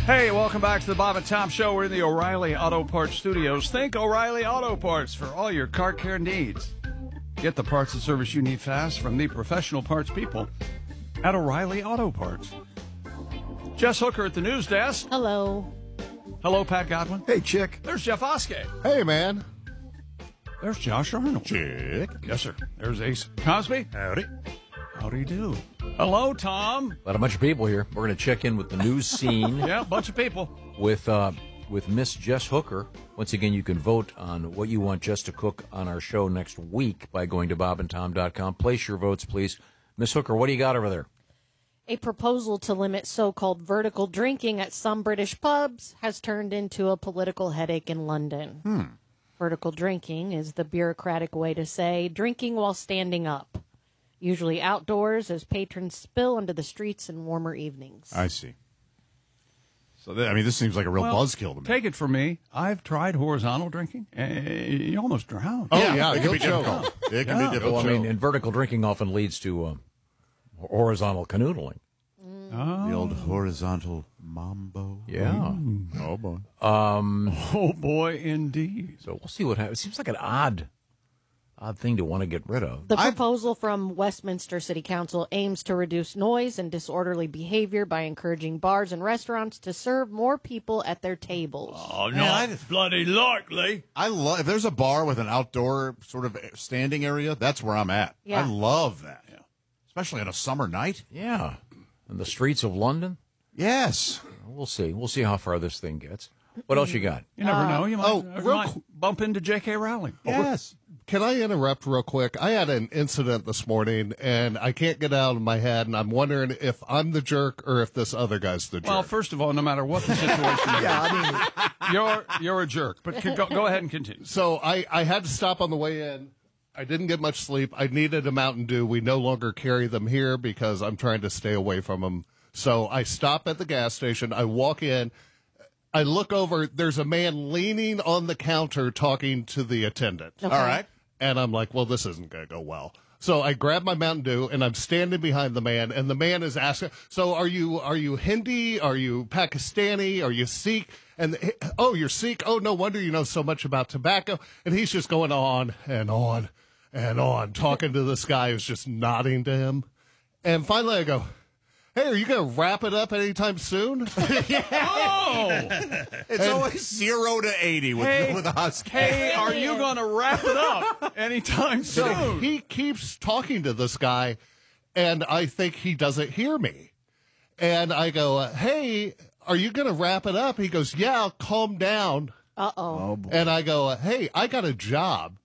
Hey, welcome back to the Bob and Tom Show. We're in the O'Reilly Auto Parts Studios. Think O'Reilly Auto Parts for all your car care needs. Get the parts and service you need fast from the professional parts people at O'Reilly Auto Parts. Jess Hooker at the news desk. Hello. Hello, Pat Godwin. Hey, chick. There's Jeff Oskey. Hey, man. There's Josh Arnold. Chick. Yes, sir. There's Ace Cosby. Howdy. Howdy do. Hello, Tom. Got a bunch of people here. We're going to check in with the news scene. Yeah, a bunch of people. With Miss Jess Hooker. Once again, you can vote on what you want Jess to cook on our show next week by going to bobandtom.com. Place your votes, please. Miss Hooker, what do you got over there? A proposal to limit so-called vertical drinking at some British pubs has turned into a political headache in London. Vertical drinking is the bureaucratic way to say drinking while standing up, usually outdoors as patrons spill onto the streets in warmer evenings. I see. So, this seems like a real buzzkill to me. Take it from me. I've tried horizontal drinking, and you almost drown. Oh, yeah, it can be difficult. It can be difficult. Well, and vertical drinking often leads to horizontal canoodling. The old horizontal mambo. Yeah. Oh, boy. Oh, boy, indeed. So we'll see what happens. It seems like an odd thing to want to get rid of. The proposal from Westminster City Council aims to reduce noise and disorderly behavior by encouraging bars and restaurants to serve more people at their tables. Oh, no, bloody likely. I love, if there's a bar with an outdoor sort of standing area, that's where I'm at. Yeah. I love that. Yeah. Especially on a summer night. Yeah. In the streets of London? Yes. We'll see. We'll see how far this thing gets. What else you got? You never know. You might bump into J.K. Rowling. Yes. Can I interrupt real quick? I had an incident this morning, and I can't get it out of my head, and I'm wondering if I'm the jerk or if this other guy's the jerk. Well, first of all, no matter what the situation is, you're a jerk. But go ahead and continue. So I had to stop on the way in. I didn't get much sleep. I needed a Mountain Dew. We no longer carry them here because I'm trying to stay away from them. So I stop at the gas station. I walk in. I look over. There's a man leaning on the counter talking to the attendant. Okay. All right. And I'm like, well, this isn't going to go well. So I grab my Mountain Dew, and I'm standing behind the man, and the man is asking, so are you Hindi? Are you Pakistani? Are you Sikh? And, oh, you're Sikh? Oh, no wonder you know so much about tobacco. And he's just going on and on and on, talking to this guy who's just nodding to him. And finally I go, hey, are you going to wrap it up anytime soon? It's always 0 to 80 with us. Hey, are you going to wrap it up anytime So soon? he keeps talking to this guy, and I think he doesn't hear me. And I go, hey, are you going to wrap it up? He goes, yeah, calm down. Uh-oh. And I go, hey, I got a job.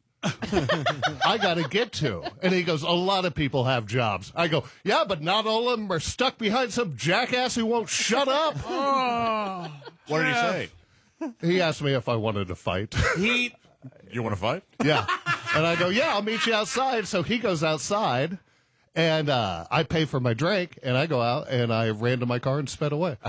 I got to get to. And he goes, a lot of people have jobs. I go, yeah, but not all of them are stuck behind some jackass who won't shut up. What did he say? He asked me if I wanted to fight. You want to fight? Yeah. And I go, yeah, I'll meet you outside. So he goes outside, and I pay for my drink, and I go out, and I ran to my car and sped away.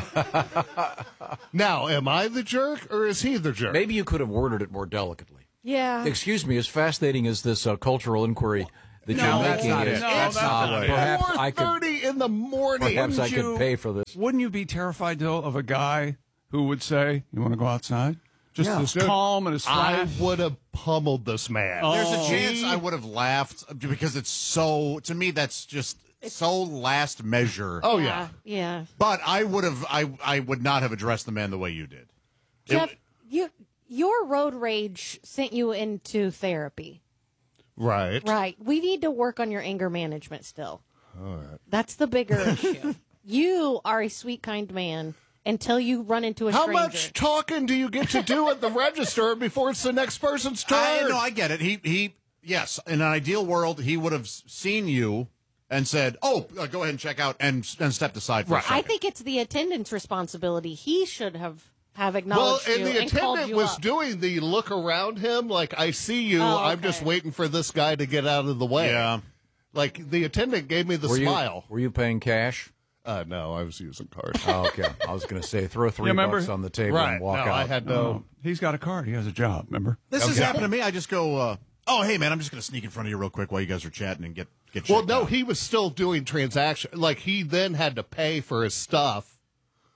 Now, am I the jerk, or is he the jerk? Maybe you could have worded it more delicately. Yeah. Excuse me, as fascinating as this cultural inquiry that No, you're that's making not is, it. No, that's not it. perhaps I could 4:30 in the morning. perhaps I could pay for this. Wouldn't you be terrified, though, of a guy who would say, you want to go outside? Just as calm and as I flat. would have pummeled this man. There's a chance I would have laughed because it's so, to me, that's just so last measure. Oh, yeah. Yeah. But I would not have addressed the man the way you did. Jeff, your road rage sent you into therapy. Right. Right. We need to work on your anger management still. All right. That's the bigger issue. You are a sweet, kind man until you run into a How stranger. much talking do you get to do at the register before it's the next person's turn? I get it. He yes, in an ideal world, he would have seen you and said, "Oh, go ahead and check out," and stepped aside for a second. I think it's the attendant's responsibility. He should have Well, acknowledged and you the and called attendant you was up. doing the look around him, like, I see you. Oh, I'm just okay. waiting for this guy to get out of the way. Yeah. Like, the attendant gave me the Were smile. were you paying cash? No, I was using card. Oh, okay. I was going to say, throw $3 remember? on the table Right. and walk No, out. I had no. He's got a card. He has a job, remember? This has happened to me. I just go, "Oh, hey, man, I'm just going to sneak in front of you real quick while you guys are chatting and get checked Well, no, out." he was still doing transaction. Like, he then had to pay for his stuff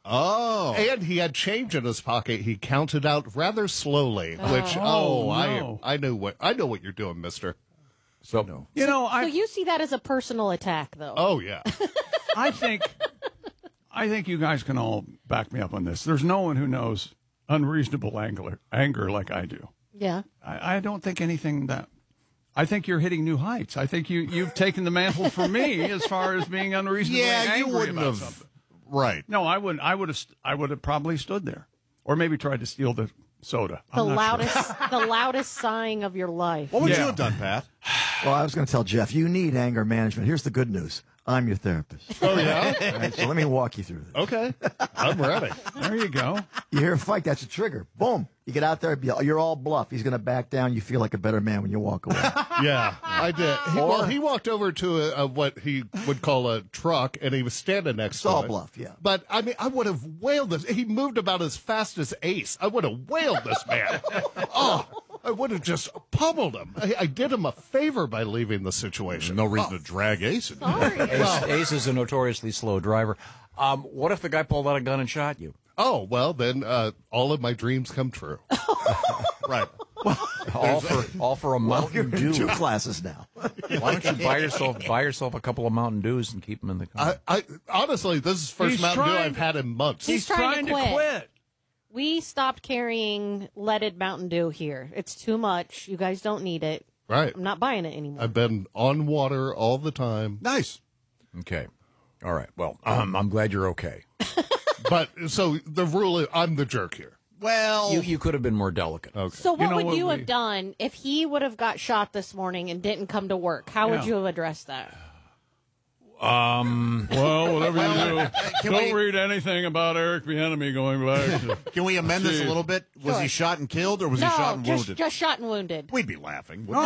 Oh. And he had change in his pocket. He counted out rather slowly, which no. I know what you're doing, mister. So, So you see that as a personal attack, though. Oh yeah. I think you guys can all back me up on this. There's no one who knows unreasonable anger like I do. Yeah. I don't think anything that. I think you're hitting new heights. I think you've taken the mantle from me as far as being unreasonably angry you wouldn't about have. something. Right. No, I wouldn't. I would have probably stood there, or maybe tried to steal the soda. The I'm not sure. the loudest sighing of your life. What would Yeah. you have done, Pat? Well, I was going to tell Jeff, you need anger management. Here's the good news. I'm your therapist. Oh yeah. All right, so let me walk you through this. Okay. I'm ready. There you go. You hear a fight, that's a trigger. Boom. You get out there, you're all bluff. He's going to back down. You feel like a better man when you walk away. Yeah, I did. He walked over to a what he would call a truck, and he was standing next to all it. bluff, yeah. But, I mean, I would have wailed this. He moved about as fast as Ace. I would have wailed this man. I would have just pummeled him. I did him a favor by leaving the situation. No reason to drag Ace in. Sorry. Ace is a notoriously slow driver. What if the guy pulled out a gun and shot you? Oh, well, then all of my dreams come true. Right. All for a Mountain You're in Dew. 2 classes now. Why don't you buy yourself a couple of Mountain Dews and keep them in the car? I honestly, this is the first He's Mountain Dew trying- I've had in months. He's trying to to quit. quit. We stopped carrying leaded Mountain Dew here. It's too much. You guys don't need it. Right. I'm not buying it anymore. I've been on water all the time. Nice. Okay. All right. Well, I'm glad you're okay. But so the rule is I'm the jerk here. Well, You could have been more delicate. Okay. So what You know would what you we- have done if he would have got shot this morning and didn't come to work? How would Yeah. you have addressed that? Well, whatever you do, Can don't we- read anything about Eric Bieniemy going back to. can we amend this a little bit? Was he shot and killed, or was he shot and wounded? just shot and wounded. We'd be laughing. Oh,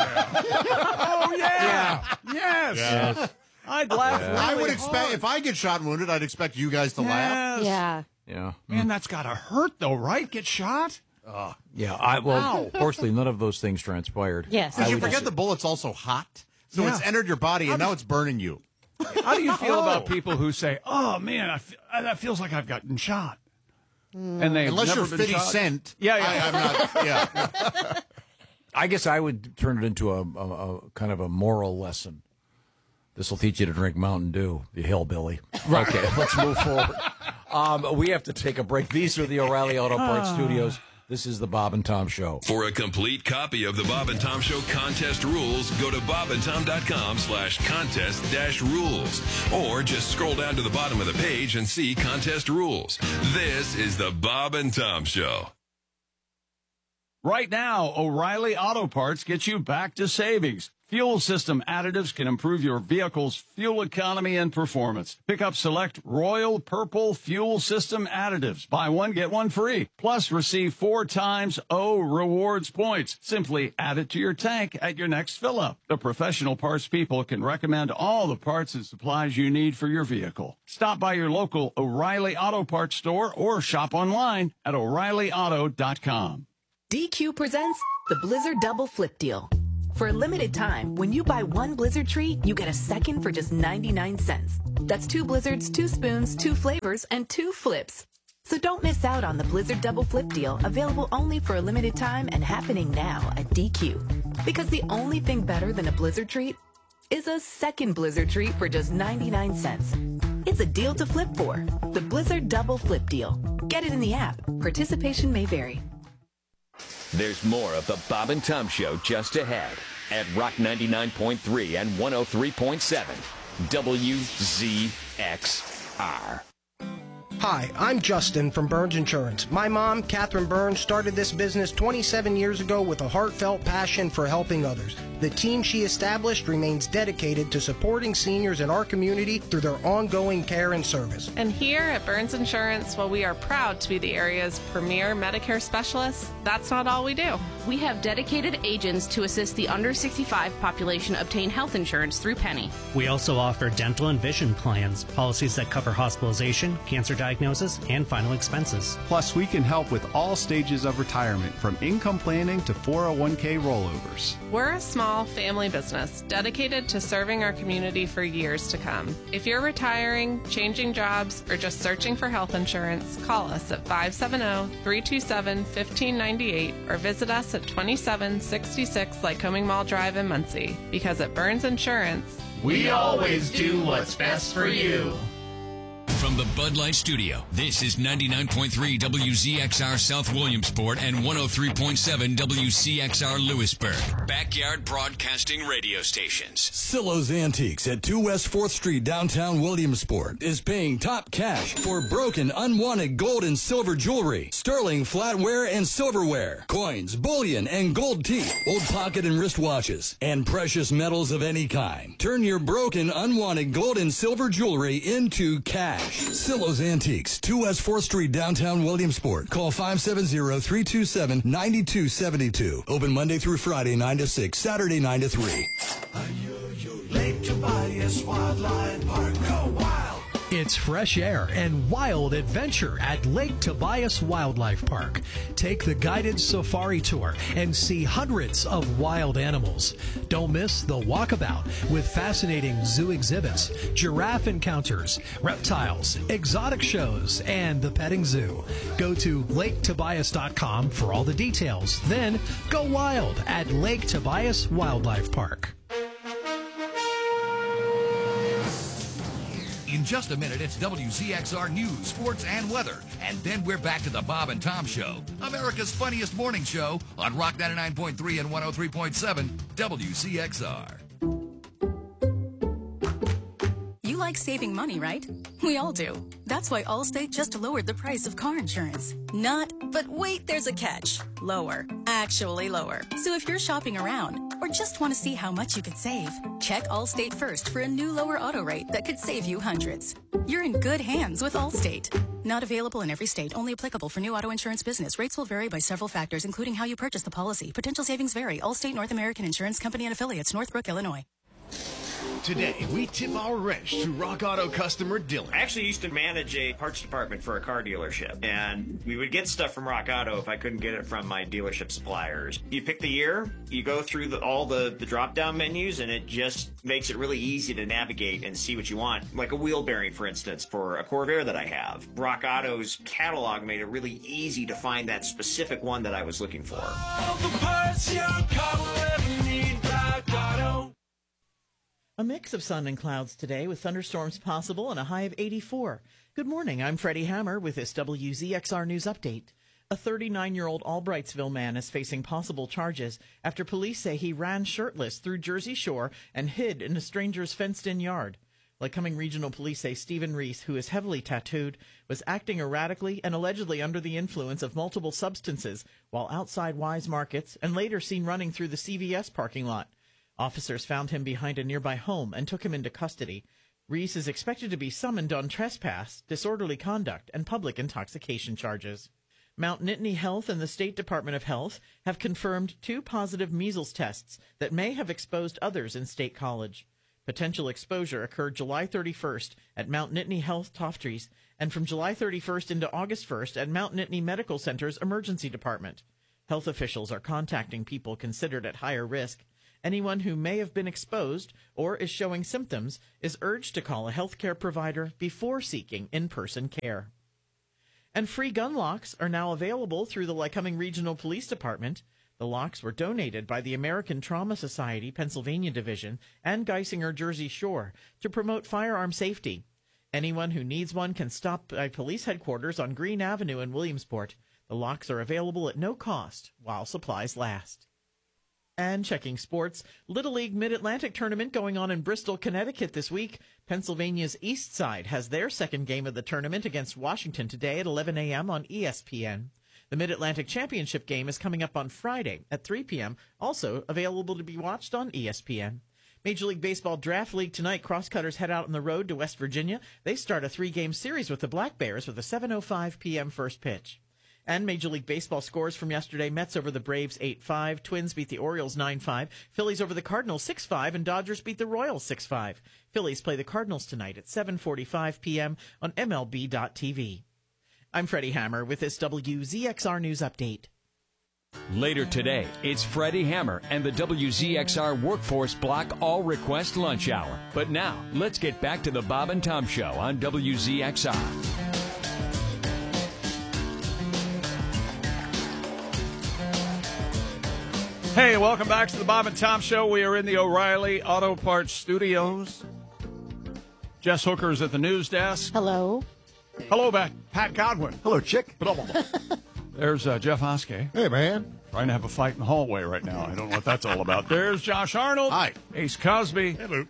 yeah. Yes. I'd laugh. I really would expect hard. if I get shot and wounded, I'd expect you guys to laugh. Yes. Yeah. Yeah. Man, that's got to hurt, though, right? Get shot? Yeah. Fortunately, none of those things transpired. Yes. Did you forget the bullet's also hot? So Yeah. it's entered your body, and now it's burning you. How do you feel about people who say, "Oh man, that feels like I've gotten shot," and they Unless never you're been 50 shot? Cent. Yeah, yeah. I'm not. Yeah. I guess I would turn it into a kind of a moral lesson. This will teach you to drink Mountain Dew, you hillbilly. Okay, let's move forward. We have to take a break. These are the O'Reilly Auto Parts Studios. This is the Bob and Tom Show. For a complete copy of the Bob and Tom Show contest rules, go to bobandtom.com/contest-rules. Or just scroll down to the bottom of the page and see contest rules. This is the Bob and Tom Show. Right now, O'Reilly Auto Parts gets you back to savings. Fuel system additives can improve your vehicle's fuel economy and performance. Pick up select Royal Purple fuel system additives. Buy one, get one free. Plus, receive 4 times O rewards points. Simply add it to your tank at your next fill-up. The professional parts people can recommend all the parts and supplies you need for your vehicle. Stop by your local O'Reilly Auto Parts store or shop online at O'ReillyAuto.com. DQ presents the Blizzard Double Flip Deal. For a limited time, when you buy one Blizzard treat, you get a second for just 99 cents. That's 2 Blizzards, 2 spoons, 2 flavors, and 2 flips. So don't miss out on the Blizzard Double Flip Deal, available only for a limited time and happening now at DQ. Because the only thing better than a Blizzard treat is a second Blizzard treat for just 99 cents. It's a deal to flip for. The Blizzard Double Flip Deal. Get it in the app. Participation may vary. There's more of the Bob and Tom Show just ahead at Rock 99.3 and 103.7 WZXR. Hi, I'm Justin from Burns Insurance. My mom, Catherine Burns, started this business 27 years ago with a heartfelt passion for helping others. The team she established remains dedicated to supporting seniors in our community through their ongoing care and service. And here at Burns Insurance, while we are proud to be the area's premier Medicare specialists, that's not all we do. We have dedicated agents to assist the under 65 population obtain health insurance through Penny. We also offer dental and vision plans, policies that cover hospitalization, cancer diagnosis, and final expenses. Plus, we can help with all stages of retirement, from income planning to 401k rollovers. We're a small small family business dedicated to serving our community for years to come. If you're retiring, changing jobs, or just searching for health insurance, call us at 570-327-1598 or visit us at 2766 Lycoming Mall Drive in Muncie. Because at Burns Insurance, we always do what's best for you. From the Bud Light Studio, this is 99.3 WZXR South Williamsport and 103.7 WCXR Lewisburg. Backyard Broadcasting Radio Stations. Silo's Antiques at 2 West 4th Street, downtown Williamsport, is paying top cash for broken, unwanted gold and silver jewelry, sterling flatware and silverware, coins, bullion, and gold teeth, old pocket and wristwatches, and precious metals of any kind. Turn your broken, unwanted gold and silver jewelry into cash. Silo's Antiques, 2 West 4th Street, downtown Williamsport. Call 570-327-9272. Open Monday through Friday, 9 to 6, Saturday, 9 to 3. Lake Tobias Wildlife Park. Go wild! It's fresh air and wild adventure at Lake Tobias Wildlife Park. Take the guided safari tour and see hundreds of wild animals. Don't miss the walkabout with fascinating zoo exhibits, giraffe encounters, reptiles, exotic shows, and the petting zoo. Go to laketobias.com for all the details. Then go wild at Lake Tobias Wildlife Park. In just a minute, it's WCXR News, Sports, and Weather. And then we're back to the Bob and Tom Show, America's funniest morning show on Rock 99.3 and 103.7 WCXR. You like saving money, right? We all do. That's why Allstate just lowered the price of car insurance. Not, but wait, there's a catch. Lower. Actually lower. So if you're shopping around or just want to see how much you could save, check Allstate first for a new lower auto rate that could save you hundreds. You're in good hands with Allstate. Not available in every state. Only applicable for new auto insurance business. Rates will vary by several factors, including how you purchase the policy. Potential savings vary. Allstate North American Insurance Company and Affiliates, Northbrook, Illinois. Today, we tip our wrench to Rock Auto customer Dylan. I actually used to manage a parts department for a car dealership, and we would get stuff from Rock Auto if I couldn't get it from my dealership suppliers. You pick the year, you go through all the drop-down menus, and it just makes it really easy to navigate and see what you want. Like a wheel bearing, for instance, for a Corvair that I have. Rock Auto's catalog made it really easy to find that specific one that I was looking for. All the parts your car will ever need, Rock Auto. A mix of sun and clouds today with thunderstorms possible and a high of 84. Good morning, I'm Freddie Hammer with this WZXR News Update. A 39-year-old Albrightsville man is facing possible charges after police say he ran shirtless through Jersey Shore and hid in a stranger's fenced-in yard. Lycoming Regional Police say Stephen Reese, who is heavily tattooed, was acting erratically and allegedly under the influence of multiple substances while outside Wise Markets and later seen running through the CVS parking lot. Officers found him behind a nearby home and took him into custody. Reese is expected to be summoned on trespass, disorderly conduct, and public intoxication charges. Mount Nittany Health and the State Department of Health have confirmed 2 positive measles tests that may have exposed others in State College. Potential exposure occurred July 31st at Mount Nittany Health Tofties and from July 31st into August 1st at Mount Nittany Medical Center's Emergency Department. Health officials are contacting people considered at higher risk. Anyone who may have been exposed or is showing symptoms is urged to call a healthcare provider before seeking in-person care. And free gun locks are now available through the Lycoming Regional Police Department. The locks were donated by the American Trauma Society Pennsylvania Division and Geisinger Jersey Shore to promote firearm safety. Anyone who needs one can stop by police headquarters on Green Avenue in Williamsport. The locks are available at no cost while supplies last. And checking sports, Little League Mid-Atlantic Tournament going on in Bristol, Connecticut this week. Pennsylvania's East Side has their second game of the tournament against Washington today at 11 a.m. on ESPN. The Mid-Atlantic Championship game is coming up on Friday at 3 p.m., also available to be watched on ESPN. Major League Baseball Draft League tonight, Crosscutters head out on the road to West Virginia. They start a 3-game series with the Black Bears with a 7:05 p.m. first pitch. And Major League Baseball scores from yesterday. Mets over the Braves 8-5. Twins beat the Orioles 9-5. Phillies over the Cardinals 6-5. And Dodgers beat the Royals 6-5. Phillies play the Cardinals tonight at 7:45 p.m. on MLB.tv. I'm Freddie Hammer with this WZXR News Update. Later today, it's Freddie Hammer and the WZXR Workforce Block All Request Lunch Hour. But now, let's get back to the Bob and Tom Show on WZXR. Hey, welcome back to the Bob and Tom Show. We are in the O'Reilly Auto Parts Studios. Jess Hooker's at the news desk. Hello. Hello, Pat Godwin. Hello, chick. There's Jeff Oskey. Hey, man. Trying to have a fight in the hallway right now. I don't know what that's all about. There's Josh Arnold. Hi. Ace Cosby. Hello.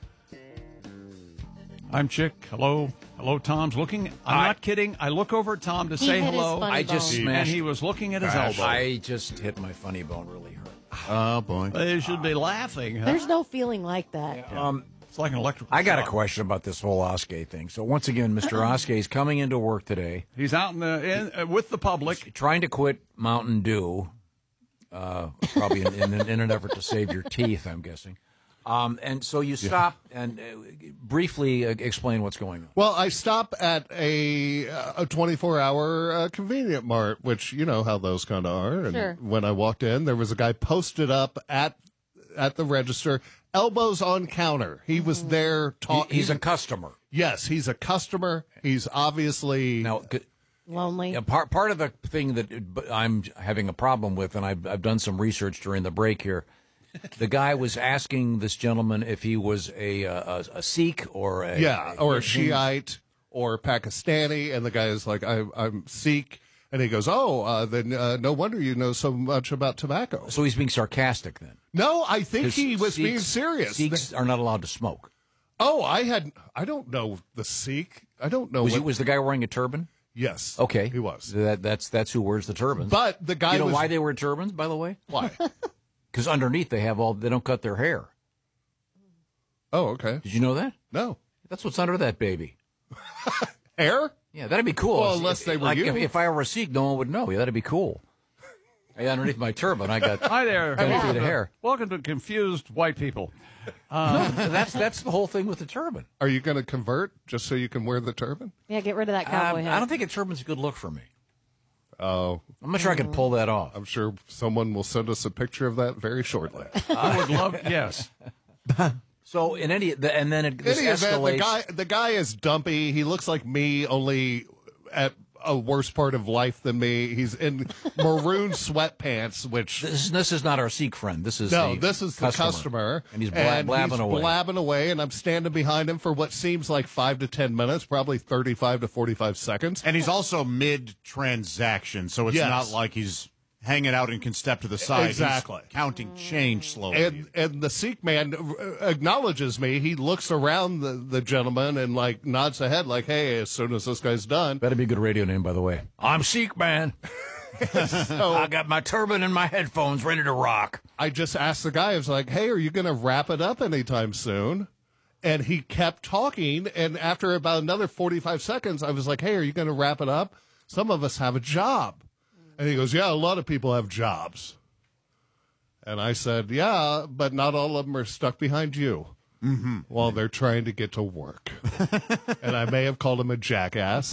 I'm Chick. Hello. Hello, Tom's looking. I'm not kidding. I look over at Tom to say hello. I just smashed. And he was looking at his elbow. I just hit my funny bone really hurt. Oh, boy. They should be laughing. Huh? There's no feeling like that. It's like an electrical I got a shock. question about this whole Oskey thing. So once again, Mr. Oskey is coming into work today. He's out with the public. He's trying to quit Mountain Dew, probably in an effort to save your teeth, I'm guessing. And so you stop and briefly explain what's going on. Well, I stop at a 24-hour convenient mart, which you know how those kind of are. And Sure. when I walked in, there was a guy posted up at the register, elbows on counter. He was there talking. He's a customer. Yes, he's a customer. He's obviously lonely. Yeah, part of the thing that I'm having a problem with, and I've done some research during the break here. The guy was asking this gentleman if he was a Sikh or a Shiite or Pakistani, and the guy is like, I'm Sikh, and he goes, then no wonder you know so much about tobacco. So he's being sarcastic then. No, I think 'Cause he was being Sikhs- serious. Sikhs are not allowed to smoke. Oh, I don't know the Sikh. I don't know. Was the guy wearing a turban? Yes. Okay. He was. That's who wears the turbans. But the guy You know was- why they wear turbans, by the way? Why? Because underneath they don't cut their hair. Oh, okay. Did you know that? No. That's what's under that baby. Hair? Yeah, that'd be cool. Well, unless they were you. If I were a Sikh, no one would know. Yeah, that'd be cool. Hey, underneath my turban, I got Hi there. 10 feet of hair. Welcome to confused white people. That's the whole thing with the turban. Are you going to convert just so you can wear the turban? Yeah, get rid of that cowboy hat. I don't think a turban's a good look for me. Oh. I'm not sure I can pull that off. I'm sure someone will send us a picture of that very shortly. I would love, yes. So in this escalates. The guy is dumpy. He looks like me, only at a worse part of life than me. He's in maroon sweatpants, which This is not our Sikh friend. This is the customer. customer, And he's blabbing away. Blabbing away, and I'm standing behind him for what seems like 5 to 10 minutes, probably 35 to 45 seconds. And he's also mid-transaction, so it's Yes. not like he's hanging out and can step to the side. Exactly. He's counting change slowly. And the Sikh man acknowledges me. He looks around the gentleman and like nods ahead, like, "Hey, as soon as this guy's done." Better be a good radio name, by the way. I'm Sikh man. I got my turban and my headphones ready to rock. I just asked the guy, I was like, "Hey, are you going to wrap it up anytime soon?" And he kept talking. And after about another 45 seconds, I was like, "Hey, are you going to wrap it up? Some of us have a job." And he goes, "Yeah, a lot of people have jobs." And I said, "Yeah, but not all of them are stuck behind you while they're trying to get to work." And I may have called him a jackass.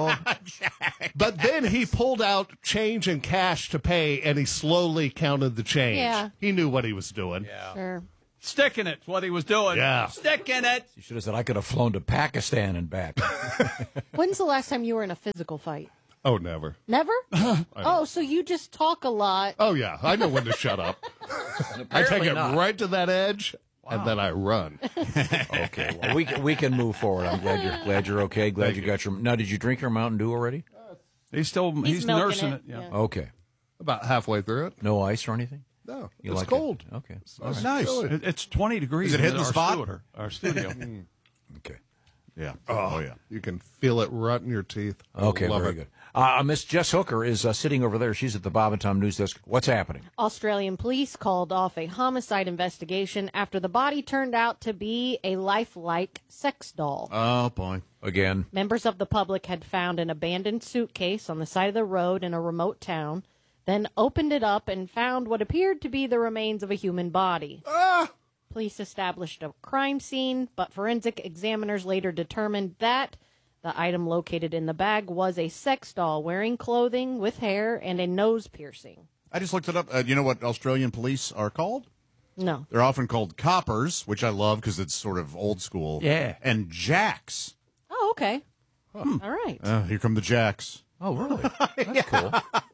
But then he pulled out change and cash to pay, and he slowly counted the change. Yeah. He knew what he was doing. Yeah. Sure. Sticking it, what he was doing. Yeah. Sticking it. You should have said I could have flown to Pakistan and back. When's the last time you were in a physical fight? Oh, never. Never? Oh, so you just talk a lot. Oh, yeah. I know when to shut up. I take it right to that edge, and then I run. Okay, well, we can move forward. I'm glad you're okay. Glad you got your. Now, did you drink your Mountain Dew already? He's milking nursing it. it. Yeah. Okay. About halfway through it. No ice or anything? No, You it's like cold. It? Okay. All right. Nice. It's 20 degrees. Is it hitting in the our spot? Our studio. Okay. Yeah. Oh, yeah. You can feel it rot in your teeth. I Okay, love very it. good. Miss Jess Hooker is sitting over there. She's at the Bob and Tom News Desk. What's happening? Australian police called off a homicide investigation after the body turned out to be a lifelike sex doll. Oh, boy. Again. Members of the public had found an abandoned suitcase on the side of the road in a remote town, then opened it up and found what appeared to be the remains of a human body. Police established a crime scene, but forensic examiners later determined that the item located in the bag was a sex doll wearing clothing with hair and a nose piercing. I just looked it up. You know what Australian police are called? No. They're often called coppers, which I love because it's sort of old school. Yeah. And jacks. Oh, okay. All right. Here come the jacks. Oh, really? That's cool.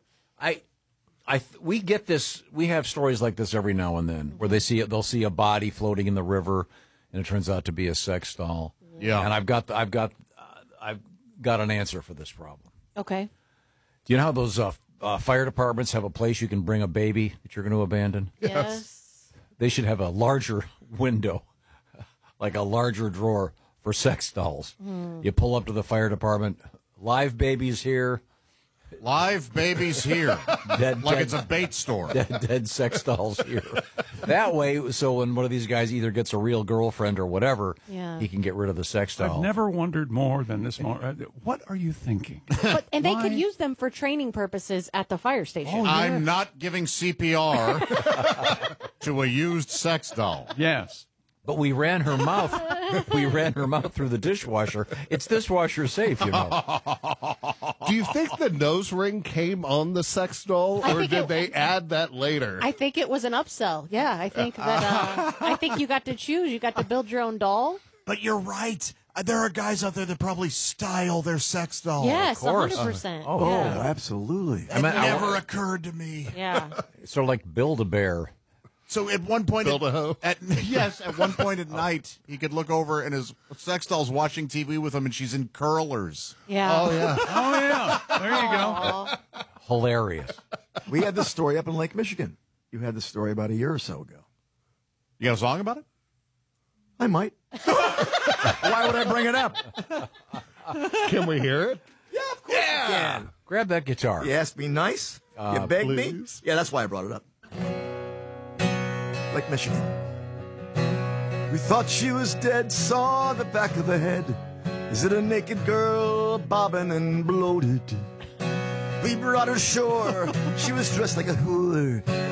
We get this. We have stories like this every now and then, where they'll see a body floating in the river, and it turns out to be a sex doll. Yeah. And I've got an answer for this problem. Okay. Do you know how those fire departments have a place you can bring a baby that you're going to abandon? Yes. They should have a larger window, like a larger drawer for sex dolls. You pull up to the fire department, live babies here. Live babies here. It's a bait store. Dead sex dolls here. That way, so when one of these guys either gets a real girlfriend or whatever, he can get rid of the sex doll. I've never wondered more than this moment. What are you thinking? And they could use them for training purposes at the fire station. Oh, I'm not giving CPR to a used sex doll. Yes. But we ran her mouth. We ran her mouth through the dishwasher. It's dishwasher safe, you know. Do you think the nose ring came on the sex doll, or did they add that later? I think it was an upsell. Yeah, I think that. I think you got to choose. You got to build your own doll. But you're right. There are guys out there that probably style their sex doll. Yes, of course. 100%. Oh, yeah. absolutely. It never occurred to me. Yeah. Sort of like Build-A-Bear. So at one point, at one point at night, he could look over and his sex doll's watching TV with him, and she's in curlers. Yeah. Oh, yeah. Oh, yeah. There you go. Hilarious. We had this story up in Lake Michigan. You had this story about a year or so ago. You got a song about it? I might. Why would I bring it up? Can we hear it? Yeah, of course you can. Grab that guitar. You asked me nice. You begged me. please. Yeah, that's why I brought it up. Lake Michigan. We thought she was dead, saw the back of her head. Is it a naked girl bobbing and bloated? We brought her ashore. She was dressed like a whore.